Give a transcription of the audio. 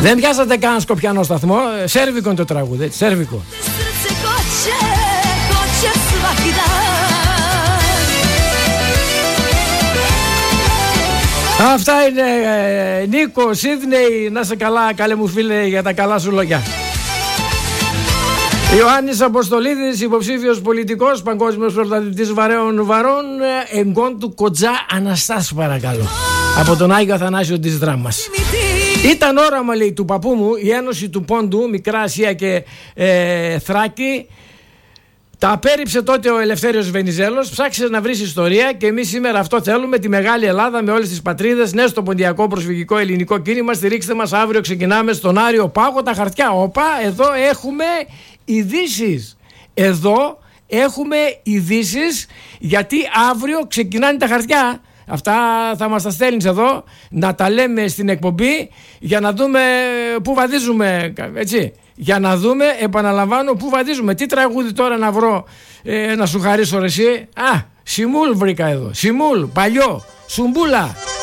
Δεν πιάσατε καν σκοπιανό σταθμό. Σέρβικο είναι το τραγούδι, σέρβικο. Αυτά είναι, Νίκο, Σίδνεϊ, να σε καλά, καλέ μου φίλε, για τα καλά σου λόγια. Ιωάννης Αποστολίδης, υποψήφιος πολιτικός, παγκόσμιος πρωταθλητής βαρέων βαρών, εγγόν του Κοτζά Αναστάσου, παρακαλώ, από τον Άγιο Αθανάσιο της Δράμας. Ήταν όραμα, λέει, του παππού μου η Ένωση του Πόντου, Μικρά Ασία και Θράκη. Τα απέρριψε τότε ο Ελευθέριος Βενιζέλος. Ψάξε να βρεις ιστορία και εμείς σήμερα αυτό θέλουμε. Τη μεγάλη Ελλάδα με όλες τις πατρίδες. Ναι, στο ποντιακό προσφυγικό ελληνικό κίνημα. Στηρίξτε μας. Αύριο ξεκινάμε στον Άριο Πάγο. Τα χαρτιά. Όπα, εδώ έχουμε ειδήσεις. Εδώ έχουμε ειδήσεις, γιατί αύριο ξεκινάνε τα χαρτιά. Αυτά θα μας τα στέλνεις εδώ, να τα λέμε στην εκπομπή, για να δούμε πού βαδίζουμε, έτσι. Για να δούμε, επαναλαμβάνω, πού βαδίζουμε. Τι τραγούδι τώρα να βρω, να σου χαρίσω ρε εσύ. Σιμούλ βρήκα εδώ. Σιμούλ, παλιό, Σουμπούλα.